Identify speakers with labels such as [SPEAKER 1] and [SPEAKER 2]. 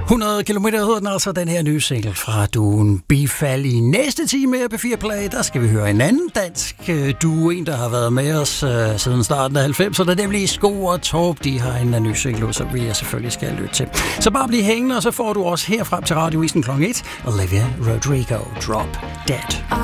[SPEAKER 1] 100 kilometer hedder den altså, den her nye single fra duen Bifald. I næste time af P4 Play, der skal vi høre en anden dansk duo, en der har været med os siden starten af 90'erne, nemlig Sko og Torp. De har en ny single, som vi selvfølgelig skal lytte til. Så bare bliv hængende, og så får du også her frem til Radioavisen kl. 1, Olivia Rodrigo, Drop Dead.